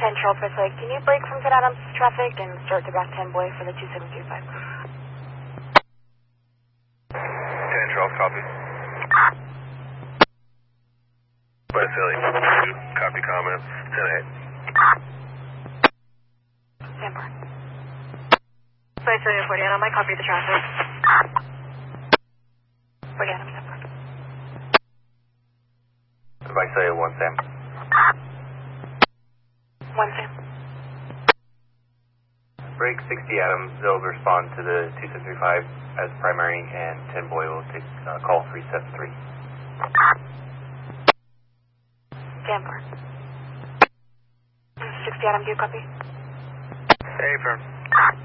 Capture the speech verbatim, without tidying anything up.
ten Charles West Lake. Can you break from Saint Adams traffic and start to back ten boy for the two seven two five? ten Charles, copy. West Philly, copy comments, ten eight. Stand by. Flight seven forty, I might copy the traffic. forty Adams, stand by. Visalia one Sam. One Sam. Break sixty Adams, they'll respond to the two seven three five as primary, and ten boy will take uh, call three seven three. Stand by. sixty Adams, do you copy? Hey, firm.